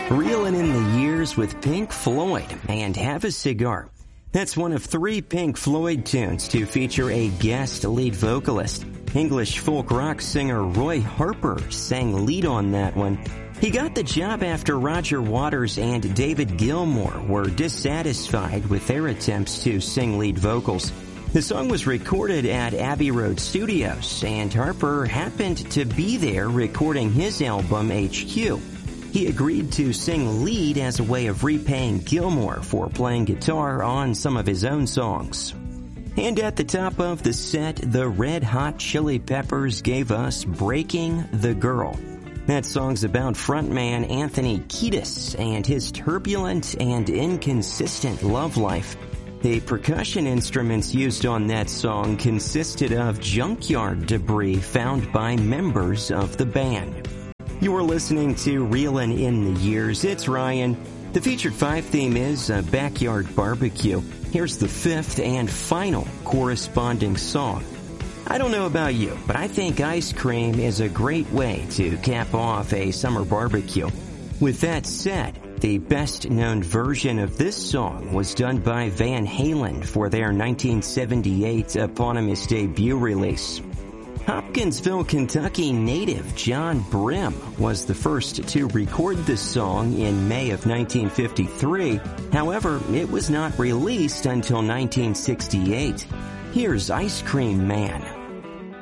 Reelin' in the Years with Pink Floyd and Have a Cigar. That's one of 3 Pink Floyd tunes to feature a guest lead vocalist. English folk rock singer Roy Harper sang lead on that one. He got the job after Roger Waters and David Gilmour were dissatisfied with their attempts to sing lead vocals. The song was recorded at Abbey Road Studios, and Harper happened to be there recording his album HQ. He agreed to sing lead as a way of repaying Gilmour for playing guitar on some of his own songs. And at the top of the set, the Red Hot Chili Peppers gave us Breaking the Girl. That song's about frontman Anthony Kiedis and his turbulent and inconsistent love life. The percussion instruments used on that song consisted of junkyard debris found by members of the band. You're listening to Reelin' in the Years. It's Ryan. The featured 5 theme is a backyard barbecue. Here's the 5th and final corresponding song. I don't know about you, but I think ice cream is a great way to cap off a summer barbecue. With that said, the best-known version of this song was done by Van Halen for their 1978 eponymous debut release. Hopkinsville, Kentucky native John Brim was the first to record this song in May of 1953. However, it was not released until 1968. Here's Ice Cream Man.